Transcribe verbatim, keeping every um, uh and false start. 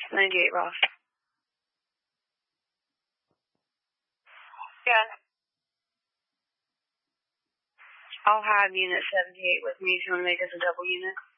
ninety-eight Ross. Yeah. I'll have unit seventy-eight with me if you want to make us a double unit.